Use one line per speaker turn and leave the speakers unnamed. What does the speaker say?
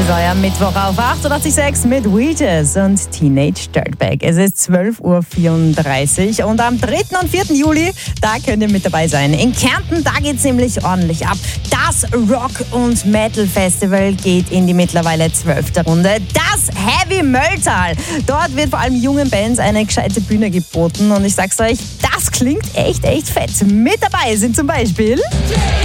ist euer Mittwoch auf 88.6 mit Weeges und Teenage Dirtbag. Es ist 12.34 Uhr und am 3. und 4. Juli, da könnt ihr mit dabei sein. In Kärnten, da geht's nämlich ordentlich ab. Das Rock- und Metal-Festival geht in die mittlerweile 12. Runde. Das Heavy Mölltal. Dort wird vor allem jungen Bands eine gescheite Bühne geboten und ich sag's euch, das klingt echt fett. Mit dabei sind zum Beispiel